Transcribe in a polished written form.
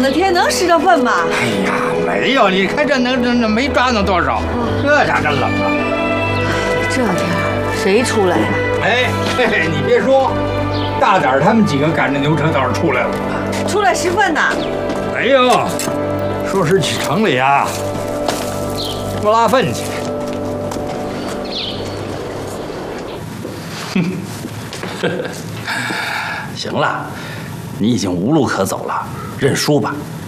冷的天能湿着粪吗？ 哎呀，没有，你看这没抓能多少，这家真冷啊！ 这天儿谁出来呀？ 哎，嘿嘿，你别说，大点儿他们几个赶着牛车倒是出来了。 出来拾粪呢？ 没有，说是去城里啊，拖拉粪去。 行了，你已经无路可走了，认输吧。